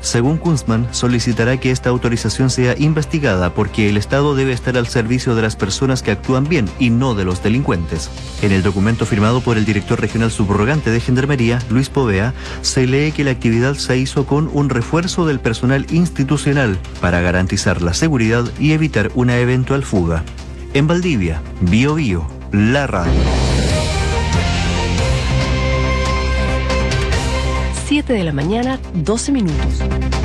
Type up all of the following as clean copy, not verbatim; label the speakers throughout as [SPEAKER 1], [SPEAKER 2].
[SPEAKER 1] Según Kunzman, solicitará que esta autorización sea investigada porque el Estado debe estar al servicio de las personas que actúan bien y no de los delincuentes. En el documento firmado por el director regional subrogante de Gendarmería, Luis Povea, se lee que la actividad se hizo con un refuerzo del personal institucional para garantizar la seguridad y evitar una eventual fuga. En Valdivia, Bío Bío, la radio.
[SPEAKER 2] 7 de la mañana, 12 minutos.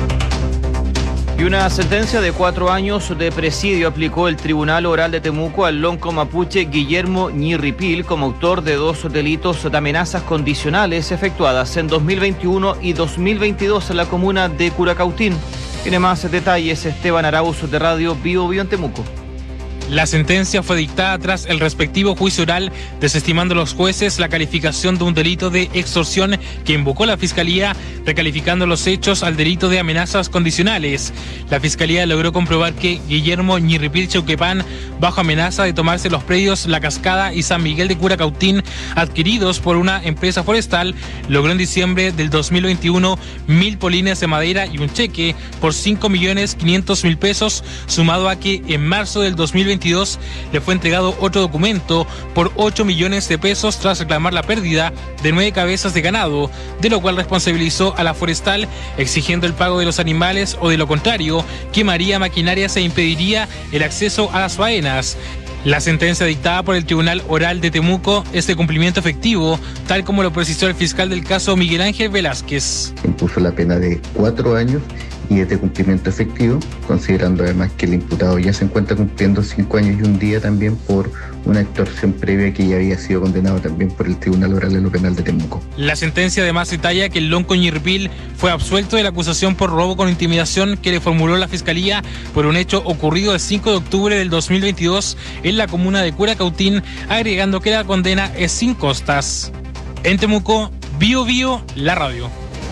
[SPEAKER 3] Y una sentencia de 4 años de presidio aplicó el Tribunal Oral de Temuco al lonco mapuche Guillermo Ñirripil como autor de 2 delitos de amenazas condicionales efectuadas en 2021 y 2022 en la comuna de Curacautín. Tiene más detalles Esteban Arauz de Radio Bío Bío en Temuco.
[SPEAKER 4] La sentencia fue dictada tras el respectivo juicio oral, desestimando los jueces la calificación de un delito de extorsión que invocó la Fiscalía, recalificando los hechos al delito de amenazas condicionales. La Fiscalía logró comprobar que Guillermo Ñirripil Chauquepán, bajo amenaza de tomarse los predios La Cascada y San Miguel de Curacautín, adquiridos por una empresa forestal, logró en diciembre del 2021 1.000 polines de madera y un cheque por 5.500.000 pesos, sumado a que en marzo del 2022 le fue entregado otro documento por 8 millones de pesos tras reclamar la pérdida de 9 cabezas de ganado, de lo cual responsabilizó a la forestal exigiendo el pago de los animales o de lo contrario quemaría maquinarias e impediría el acceso a las faenas. La sentencia dictada por el Tribunal Oral de Temuco es de cumplimiento efectivo, tal como lo precisó el fiscal del caso Miguel Ángel Velázquez.
[SPEAKER 5] Impuso la pena de 4 años y es de cumplimiento efectivo, considerando además que el imputado ya se encuentra cumpliendo 5 años y un día también por una extorsión previa que ya había sido condenado también por el Tribunal Oral en lo Penal de Temuco.
[SPEAKER 4] La sentencia además detalla que el lonco Ñirripil fue absuelto de la acusación por robo con intimidación que le formuló la Fiscalía por un hecho ocurrido el 5 de octubre del 2022 en la comuna de Curacautín, agregando que la condena es sin costas. En Temuco, Bío Bío, la radio.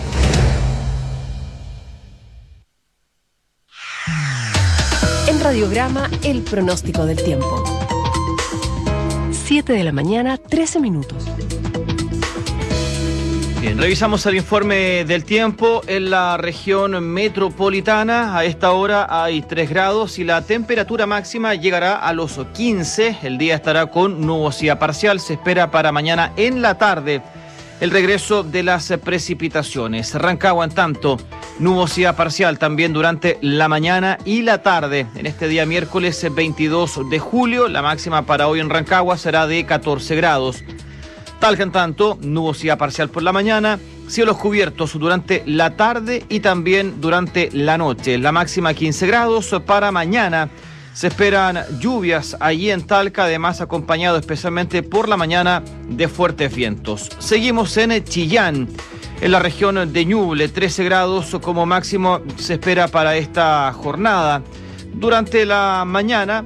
[SPEAKER 2] En Radiograma, el pronóstico del tiempo. 7 de la mañana, 13 minutos.
[SPEAKER 3] Bien, revisamos el informe del tiempo. En la región metropolitana a esta hora hay 3 grados y la temperatura máxima llegará a los 15. El día estará con nubosidad parcial. Se espera para mañana en la tarde el regreso de las precipitaciones. Rancagua, en tanto, nubosidad parcial también durante la mañana y la tarde. En este día miércoles 22 de julio, la máxima para hoy en Rancagua será de 14 grados. Talca, en tanto, nubosidad parcial por la mañana, cielos cubiertos durante la tarde y también durante la noche. La máxima 15 grados para mañana. Se esperan lluvias allí en Talca, además acompañado especialmente por la mañana de fuertes vientos. Seguimos en Chillán, en la región de Ñuble, 13 grados como máximo se espera para esta jornada. Durante la mañana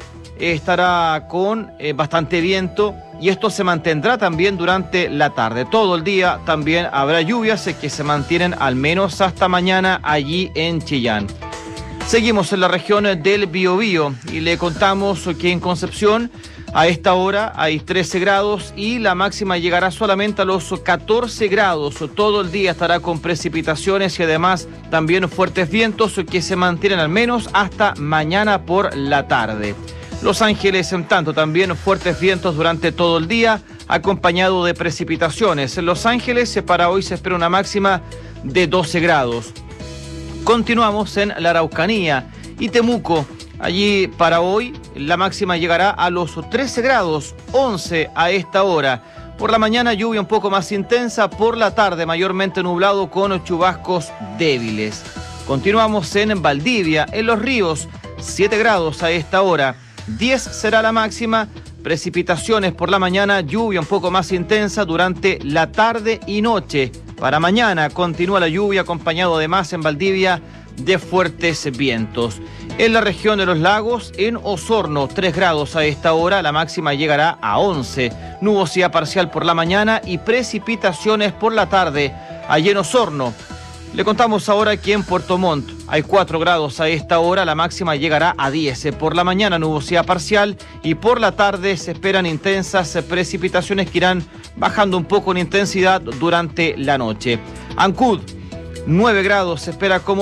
[SPEAKER 3] estará con bastante viento y esto se mantendrá también durante la tarde. Todo el día también habrá lluvias que se mantienen al menos hasta mañana allí en Chillán. Seguimos en la región del Biobío y le contamos que en Concepción a esta hora hay 13 grados y la máxima llegará solamente a los 14 grados. Todo el día estará con precipitaciones y además también fuertes vientos que se mantienen al menos hasta mañana por la tarde. Los Ángeles, en tanto, también fuertes vientos durante todo el día, acompañado de precipitaciones. En Los Ángeles para hoy se espera una máxima de 12 grados. Continuamos en la Araucanía y Temuco. Allí para hoy la máxima llegará a los 13 grados, 11 a esta hora. Por la mañana lluvia un poco más intensa, por la tarde mayormente nublado con chubascos débiles. Continuamos en Valdivia, en Los Ríos, 7 grados a esta hora, 10 será la máxima. Precipitaciones por la mañana, lluvia un poco más intensa durante la tarde y noche. Para mañana continúa la lluvia acompañado además en Valdivia de fuertes vientos. En la región de los lagos, en Osorno, 3 grados a esta hora, la máxima llegará a 11. Nubosidad parcial por la mañana y precipitaciones por la tarde. Allí en Osorno. Le contamos ahora que en Puerto Montt hay 4 grados a esta hora, la máxima llegará a 10. Por la mañana nubosidad parcial y por la tarde se esperan intensas precipitaciones que irán bajando un poco en intensidad durante la noche. Ancud, 9 grados se espera como